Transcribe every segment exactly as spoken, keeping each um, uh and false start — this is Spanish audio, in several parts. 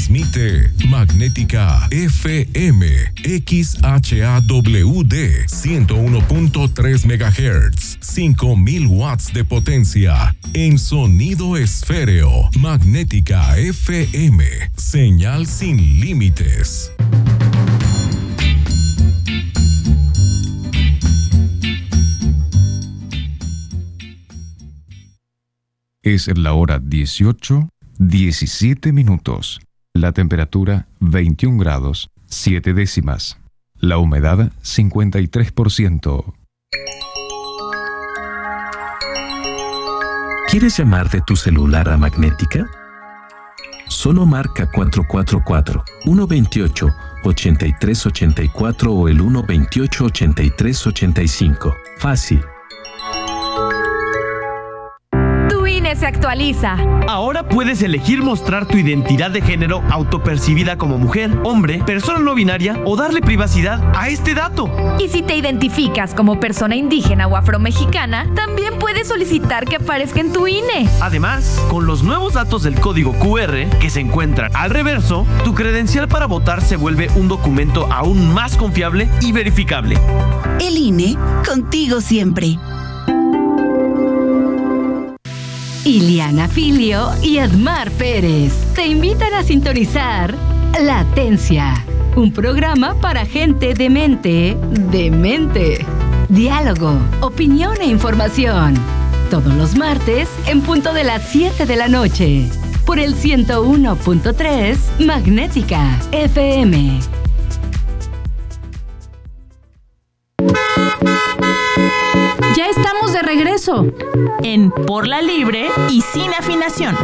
Transmite Magnética F M X H A W D ciento uno punto tres megahertz, cinco mil watts de potencia en sonido esféreo. Magnética F M, señal sin límites. Es la hora dieciocho, diecisiete minutos. La temperatura veintiún grados, siete décimas. La humedad cincuenta y tres por ciento. ¿Quieres llamar de tu celular a Magnética? Solo marca cuatro cuatro cuatro, uno dos ocho, ocho tres ocho cuatro o el uno dos ocho, ocho tres ocho cinco. Fácil. Se actualiza. Ahora puedes elegir mostrar tu identidad de género autopercibida como mujer, hombre, persona no binaria o darle privacidad a este dato. Y si te identificas como persona indígena o afromexicana, también puedes solicitar que aparezca en tu I N E. Además, con los nuevos datos del código Q R que se encuentran al reverso, tu credencial para votar se vuelve un documento aún más confiable y verificable. El I N E, contigo siempre. Iliana Filio y Edmar Pérez te invitan a sintonizar Latencia, un programa para gente de mente, de mente. Diálogo, opinión e información. Todos los martes en punto de las siete de la noche. Por el ciento uno punto tres Magnética F M. Ya estamos de regreso en Por la Libre y Sin Afinación.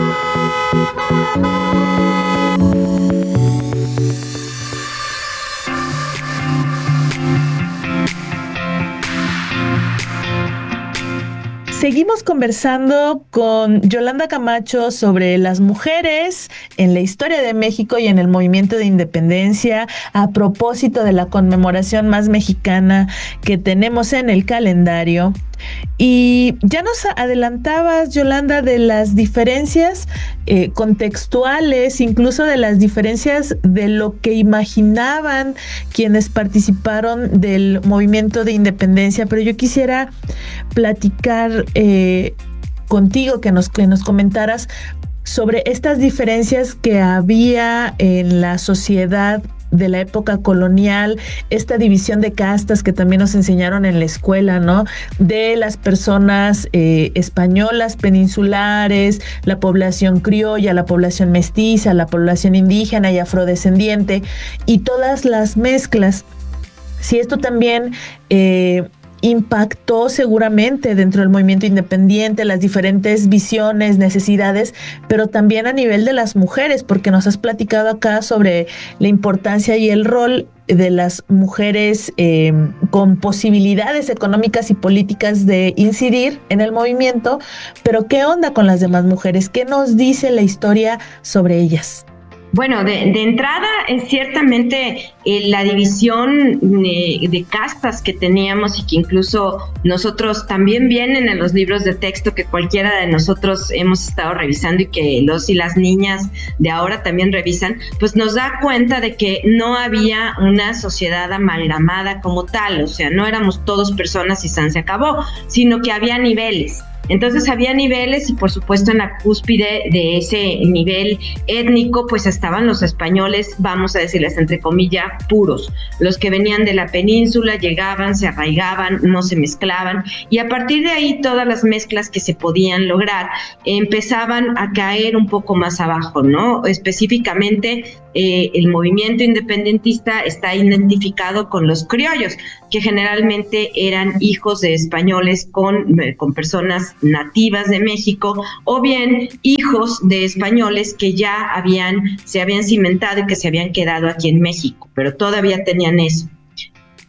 Seguimos conversando con Yolanda Camacho sobre las mujeres en la historia de México y en el movimiento de independencia a propósito de la conmemoración más mexicana que tenemos en el calendario. Y ya nos adelantabas, Yolanda, de las diferencias eh, contextuales, incluso de las diferencias de lo que imaginaban quienes participaron del movimiento de independencia, pero yo quisiera platicar eh, contigo, que nos, que nos comentaras sobre estas diferencias que había en la sociedad de la época colonial, esta división de castas que también nos enseñaron en la escuela, ¿no? De las personas eh, españolas, peninsulares, la población criolla, la población mestiza, la población indígena y afrodescendiente, y todas las mezclas. Si esto también eh, impactó seguramente dentro del movimiento independiente, las diferentes visiones, necesidades, pero también a nivel de las mujeres, porque nos has platicado acá sobre la importancia y el rol de las mujeres eh, con posibilidades económicas y políticas de incidir en el movimiento, pero ¿qué onda con las demás mujeres? ¿Qué nos dice la historia sobre ellas? Bueno, de, de entrada, es ciertamente eh, la división eh, de castas que teníamos y que incluso nosotros también vienen en los libros de texto que cualquiera de nosotros hemos estado revisando y que los y las niñas de ahora también revisan, pues nos da cuenta de que no había una sociedad amalgamada como tal, o sea, no éramos todos personas y san se acabó, sino que había niveles. Entonces había niveles y por supuesto en la cúspide de ese nivel étnico pues estaban los españoles, vamos a decirles entre comillas, puros. Los que venían de la península llegaban, se arraigaban, no se mezclaban y a partir de ahí todas las mezclas que se podían lograr empezaban a caer un poco más abajo, ¿no? Específicamente eh, el movimiento independentista está identificado con los criollos, que generalmente eran hijos de españoles con, con personas nativas de México o bien hijos de españoles que ya habían, se habían cimentado y que se habían quedado aquí en México, pero todavía tenían eso.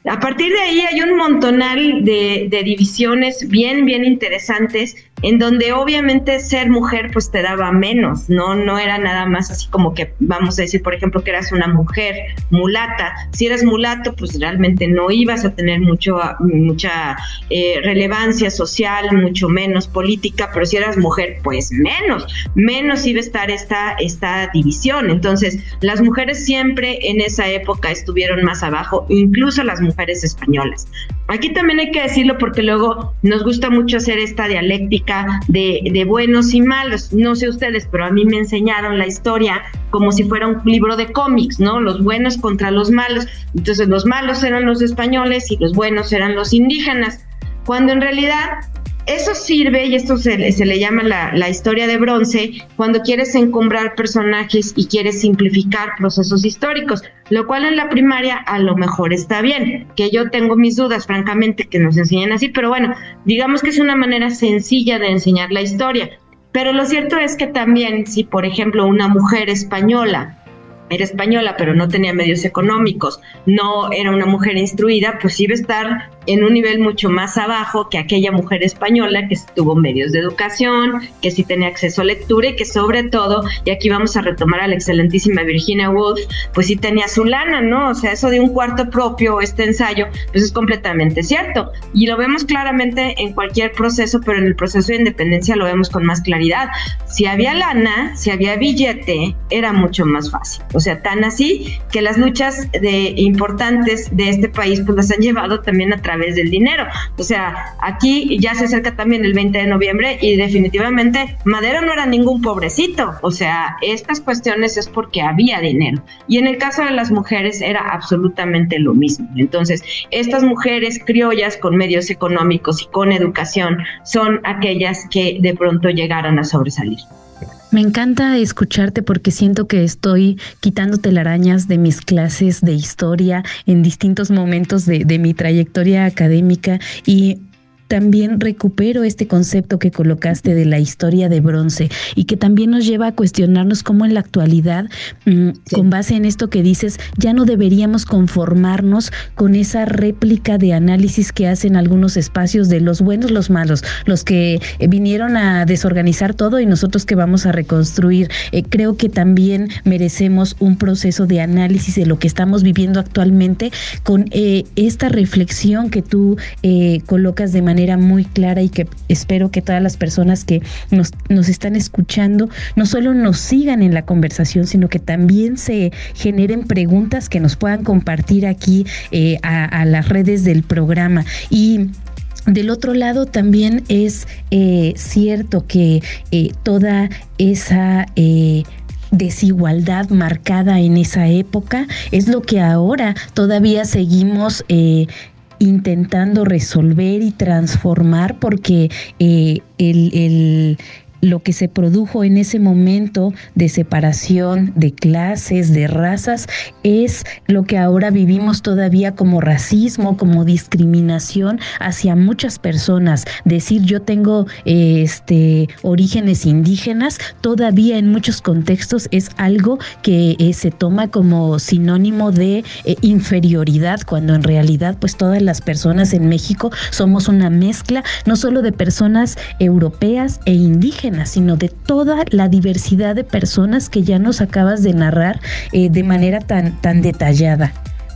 A partir de ahí hay un montonal de, de divisiones bien, bien interesantes, en donde obviamente ser mujer pues te daba menos, ¿no? No era nada más así como que, vamos a decir, por ejemplo, que eras una mujer mulata. Si eras mulato, pues realmente no ibas a tener mucho, mucha eh, relevancia social, mucho menos política, pero si eras mujer, pues menos, menos iba a estar esta, esta división. Entonces, las mujeres siempre en esa época estuvieron más abajo, incluso las mujeres españolas. Aquí también hay que decirlo porque luego nos gusta mucho hacer esta dialéctica de, de buenos y malos. No sé ustedes, pero a mí me enseñaron la historia como si fuera un libro de cómics, ¿no? Los buenos contra los malos. Entonces los malos eran los españoles y los buenos eran los indígenas. Cuando en realidad eso sirve, y esto se, se le llama la, la historia de bronce, cuando quieres encumbrar personajes y quieres simplificar procesos históricos, lo cual en la primaria a lo mejor está bien, que yo tengo mis dudas, francamente, que nos enseñen así, pero bueno, digamos que es una manera sencilla de enseñar la historia. Pero lo cierto es que también, si por ejemplo una mujer española era española pero no tenía medios económicos, no era una mujer instruida, pues iba a estar en un nivel mucho más abajo que aquella mujer española que tuvo medios de educación, que sí tenía acceso a lectura y que sobre todo, y aquí vamos a retomar a la excelentísima Virginia Woolf, pues sí tenía su lana, ¿no? O sea, eso de un cuarto propio, este ensayo, pues es completamente cierto. Y lo vemos claramente en cualquier proceso, pero en el proceso de independencia lo vemos con más claridad. Si había lana, si había billete, era mucho más fácil. O sea, tan así que las luchas de, importantes de este país pues las han llevado también a través del dinero. O sea, aquí ya se acerca también el veinte de noviembre y definitivamente Madero no era ningún pobrecito. O sea, estas cuestiones es porque había dinero. Y en el caso de las mujeres era absolutamente lo mismo. Entonces, estas mujeres criollas con medios económicos y con educación son aquellas que de pronto llegaron a sobresalir. Me encanta escucharte porque siento que estoy quitando telarañas de mis clases de historia en distintos momentos de, de mi trayectoria académica y también recupero este concepto que colocaste de la historia de bronce y que también nos lleva a cuestionarnos cómo en la actualidad, mmm, sí. con base en esto que dices, ya no deberíamos conformarnos con esa réplica de análisis que hacen algunos espacios de los buenos, los malos, los que vinieron a desorganizar todo y nosotros que vamos a reconstruir. Eh, creo que también merecemos un proceso de análisis de lo que estamos viviendo actualmente con eh, esta reflexión que tú eh, colocas de manera muy clara y que espero que todas las personas que nos, nos están escuchando no solo nos sigan en la conversación, sino que también se generen preguntas que nos puedan compartir aquí eh, a, a las redes del programa. Y del otro lado también es eh, cierto que eh, toda esa eh, desigualdad marcada en esa época es lo que ahora todavía seguimos eh, intentando resolver y transformar, porque eh, el, el, lo que se produjo en ese momento de separación de clases, de razas, es lo que ahora vivimos todavía como racismo, como discriminación hacia muchas personas. Decir yo tengo eh, este, orígenes indígenas, todavía en muchos contextos es algo que eh, se toma como sinónimo de eh, inferioridad, cuando en realidad pues todas las personas en México somos una mezcla, no solo de personas europeas e indígenas, sino de toda la diversidad de personas que ya nos acabas de narrar eh, de manera tan, tan detallada.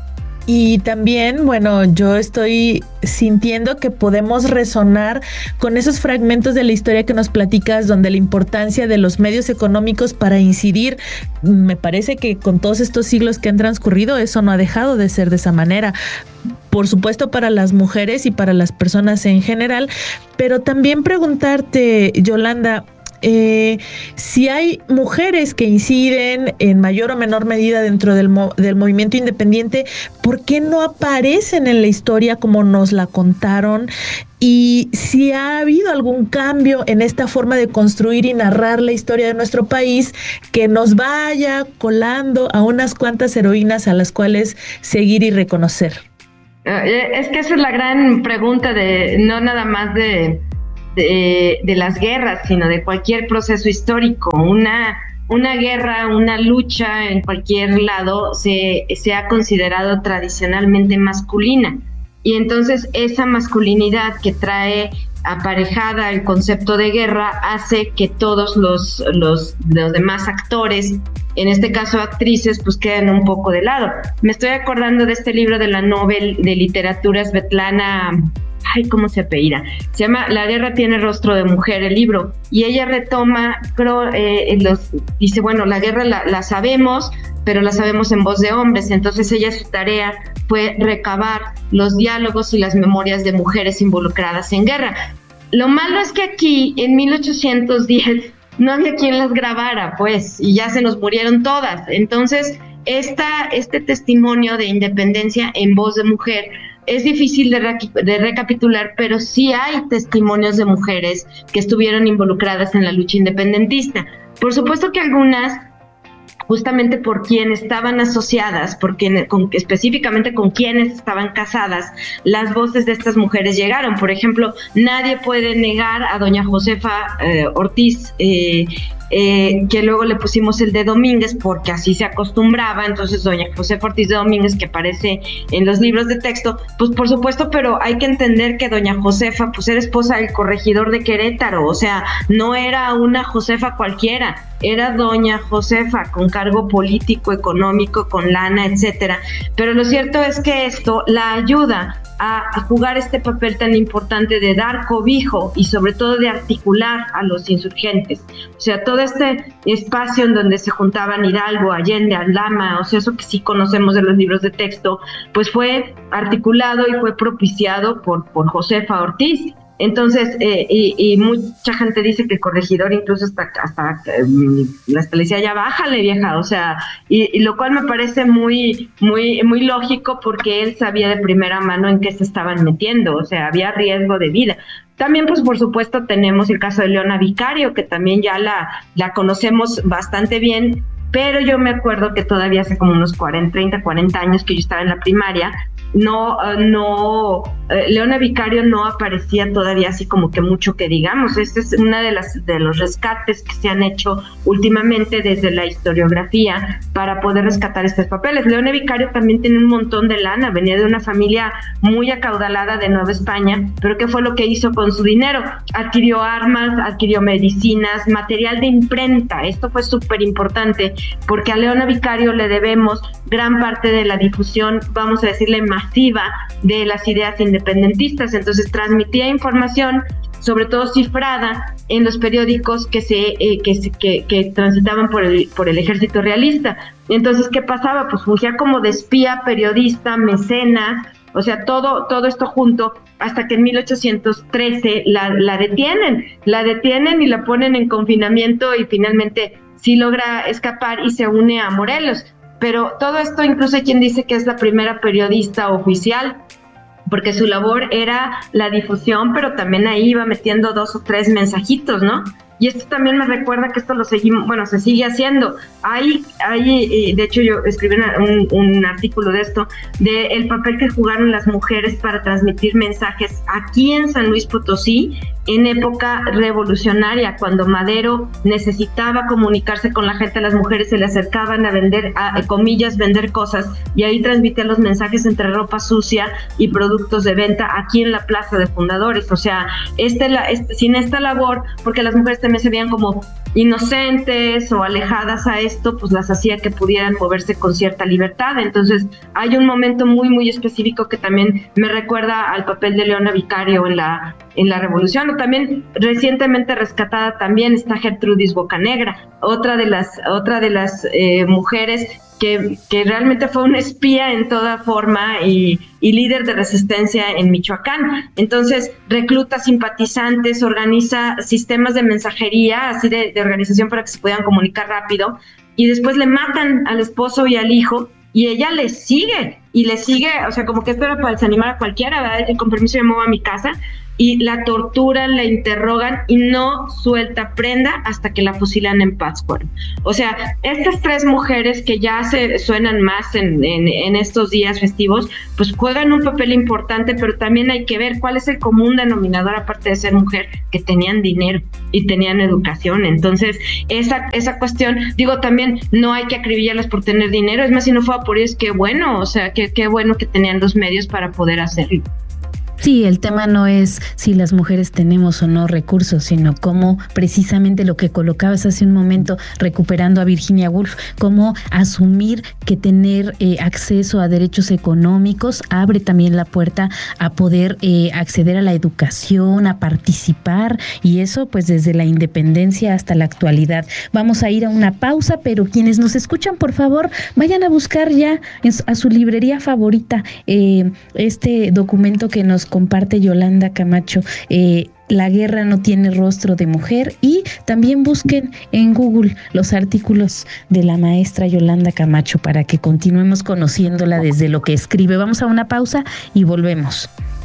Y también, bueno, yo estoy sintiendo que podemos resonar con esos fragmentos de la historia que nos platicas, donde la importancia de los medios económicos para incidir, me parece que con todos estos siglos que han transcurrido, eso no ha dejado de ser de esa manera. Por supuesto para las mujeres y para las personas en general, pero también preguntarte, Yolanda, Eh, si hay mujeres que inciden en mayor o menor medida dentro del, mo- del movimiento independiente, ¿por qué no aparecen en la historia como nos la contaron? Y si ha habido algún cambio en esta forma de construir y narrar la historia de nuestro país que nos vaya colando a unas cuantas heroínas a las cuales seguir y reconocer. Es que esa es la gran pregunta de no nada más de De, de las guerras, sino de cualquier proceso histórico. Una una guerra, una lucha en cualquier lado se, se ha considerado tradicionalmente masculina. Y entonces esa masculinidad que trae aparejada el concepto de guerra hace que todos los, los, los demás actores, en este caso actrices, pues queden un poco de lado. Me estoy acordando de este libro de la Nobel de Literatura Svetlana, ay, ¿cómo se apellida? Se llama La guerra tiene rostro de mujer, el libro, y ella retoma, creo, eh, los, dice, bueno, la guerra la, la sabemos, pero la sabemos en voz de hombres, entonces ella, su tarea fue recabar los diálogos y las memorias de mujeres involucradas en guerra. Lo malo es que aquí, en mil ochocientos diez, no había quien las grabara, pues, y ya se nos murieron todas. Entonces, esta, este testimonio de independencia en voz de mujer es difícil de, re- de recapitular, pero sí hay testimonios de mujeres que estuvieron involucradas en la lucha independentista. Por supuesto que algunas, justamente por quien estaban asociadas, por quien, con, específicamente con quienes estaban casadas, las voces de estas mujeres llegaron. Por ejemplo, nadie puede negar a doña Josefa eh, Ortiz, eh, eh, que luego le pusimos el de Domínguez porque así se acostumbraba. Entonces doña Josefa Ortiz de Domínguez, que aparece en los libros de texto, pues por supuesto, pero hay que entender que doña Josefa pues era esposa del corregidor de Querétaro, o sea, no era una Josefa cualquiera, era doña Josefa con cargo político, económico, con lana, etcétera. Pero lo cierto es que esto la ayuda a, a jugar este papel tan importante de dar cobijo y sobre todo de articular a los insurgentes. O sea, todo este espacio en donde se juntaban Hidalgo, Allende, Aldama, o sea, eso que sí conocemos de los libros de texto, pues fue articulado y fue propiciado por, por Josefa Ortiz. Entonces, eh, y, y mucha gente dice que el corregidor incluso hasta, hasta, hasta le decía, ya bájale, vieja, o sea, y, y lo cual me parece muy, muy, muy lógico porque él sabía de primera mano en qué se estaban metiendo, o sea, había riesgo de vida. También, pues, por supuesto, tenemos el caso de Leona Vicario, que también ya la, la conocemos bastante bien, pero yo me acuerdo que todavía hace como unos cuarenta, treinta, cuarenta años que yo estaba en la primaria, no, uh, no, uh, Leona Vicario no aparecía todavía así como que mucho que digamos. Este es una de las de los rescates que se han hecho últimamente desde la historiografía para poder rescatar estos papeles. Leona Vicario también tiene un montón de lana, venía de una familia muy acaudalada de Nueva España, pero ¿qué fue lo que hizo con su dinero? Adquirió armas, adquirió medicinas, material de imprenta. Esto fue súper importante porque a Leona Vicario le debemos gran parte de la difusión, vamos a decirle, masiva de las ideas independentistas. Entonces transmitía información, sobre todo cifrada, en los periódicos que se eh, que, que, que transitaban por el por el ejército realista. Entonces, ¿qué pasaba? Pues fungía como de espía, periodista, mecenas, o sea, todo todo esto junto, hasta que en mil ochocientos trece la, la detienen, la detienen y la ponen en confinamiento y finalmente sí logra escapar y se une a Morelos. Pero todo esto, incluso hay quien dice que es la primera periodista oficial, porque su labor era la difusión, pero también ahí iba metiendo dos o tres mensajitos, ¿no? Y esto también me recuerda que esto lo seguimos, bueno, se sigue haciendo. Hay, hay, de hecho yo escribí un, un artículo de esto, de el papel que jugaron las mujeres para transmitir mensajes aquí en San Luis Potosí, en época revolucionaria, cuando Madero necesitaba comunicarse con la gente, las mujeres se le acercaban a vender, a comillas, vender cosas, y ahí transmitía los mensajes entre ropa sucia y productos de venta aquí en la Plaza de Fundadores. O sea, este, este, sin esta labor, porque las mujeres también se veían como inocentes o alejadas a esto, pues las hacía que pudieran moverse con cierta libertad. Entonces hay un momento muy muy específico que también me recuerda al papel de Leona Vicario en la, en la revolución. O también recientemente rescatada también está Gertrudis Bocanegra, otra de las, otra de las eh, mujeres que, que realmente fue una espía en toda forma y, y líder de resistencia en Michoacán. Entonces recluta simpatizantes, organiza sistemas de mensajería, así de, de organización para que se puedan comunicar rápido, y después le matan al esposo y al hijo, y ella le sigue, y le sigue, o sea, como que esto era para desanimar a cualquiera, ¿verdad? Y con permiso, me muevo a mi casa, y la torturan, la interrogan y no suelta prenda hasta que la fusilan en Pátzcuaro. O sea, estas tres mujeres que ya se suenan más en, en, en estos días festivos, pues juegan un papel importante, pero también hay que ver cuál es el común denominador, aparte de ser mujer, que tenían dinero y tenían educación. Entonces, esa, esa cuestión, digo, también no hay que acribillarlas por tener dinero, es más, si no fuera por ellos, qué bueno, o sea, qué, qué bueno que tenían los medios para poder hacerlo. Sí, el tema no es si las mujeres tenemos o no recursos, sino cómo precisamente lo que colocabas hace un momento, recuperando a Virginia Woolf, cómo asumir que tener eh, acceso a derechos económicos abre también la puerta a poder eh, acceder a la educación, a participar, y eso pues desde la independencia hasta la actualidad. Vamos a ir a una pausa, pero quienes nos escuchan, por favor, vayan a buscar ya en, a su librería favorita eh, este documento que nos comparte Yolanda Camacho, eh, La guerra no tiene rostro de mujer, y también busquen en Google los artículos de la maestra Yolanda Camacho para que continuemos conociéndola desde lo que escribe. Vamos a una pausa y volvemos.